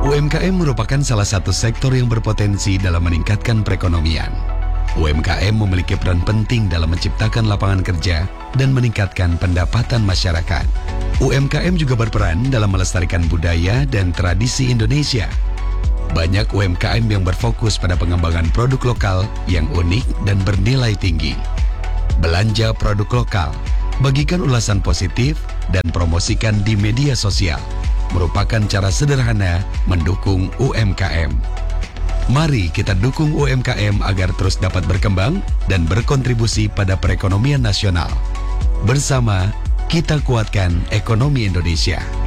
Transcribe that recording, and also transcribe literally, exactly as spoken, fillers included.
U M K M merupakan salah satu sektor yang berpotensi dalam meningkatkan perekonomian. U M K M memiliki peran penting dalam menciptakan lapangan kerja dan meningkatkan pendapatan masyarakat. U M K M juga berperan dalam melestarikan budaya dan tradisi Indonesia. Banyak U M K M yang berfokus pada pengembangan produk lokal yang unik dan bernilai tinggi. Belanja produk lokal, bagikan ulasan positif, dan promosikan di media sosial merupakan cara sederhana mendukung U M K M. Mari kita dukung U M K M agar terus dapat berkembang dan berkontribusi pada perekonomian nasional. Bersama, kita kuatkan ekonomi Indonesia.